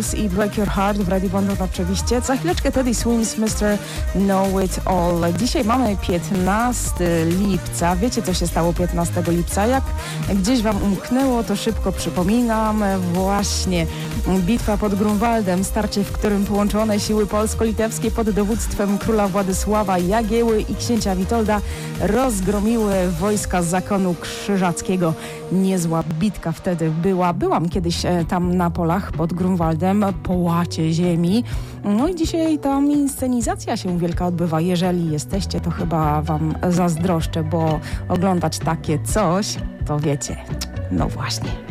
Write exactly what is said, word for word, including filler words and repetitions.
Beatles i Break Your Heart w Radio London oczywiście. Za chwileczkę Teddy Swims, mister Know It All. Dzisiaj mamy piętnastego lipca. Wiecie, co się stało piętnastego lipca? Jak gdzieś wam umknęło, to szybko przypominam. Właśnie bitwa pod Grunwaldem, starcie, w którym połączone siły polsko-litewskie pod dowództwem króla Władysława Jagieły i księcia Witolda rozgromiły wojska z zakonu krzyżackiego. Niezła bitka wtedy była. Byłam kiedyś tam na polach pod Grunwaldem, po łacie ziemi. No i dzisiaj tam inscenizacja się wielka odbywa. Jeżeli jesteście, to chyba wam zazdroszczę, bo oglądać takie coś, to wiecie, no właśnie.